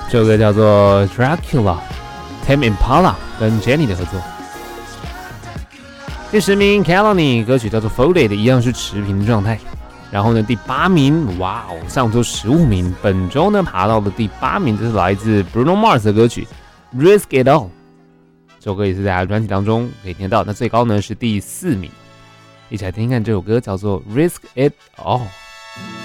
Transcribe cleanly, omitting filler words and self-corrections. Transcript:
这首歌叫做 Dracula，Tame Impala 跟 Jenny 的合作。第10名 Kelly 歌曲叫做 Folded， 一样是持平的状态。然后呢，第8名，哇哦，上周15名，本周呢爬到了第8名，这是来自 Bruno Mars 的歌曲 Risk It All。这首歌也是在他的专辑当中可以听到。那最高呢是第4名，一起来听听看这首歌叫做 Risk It All。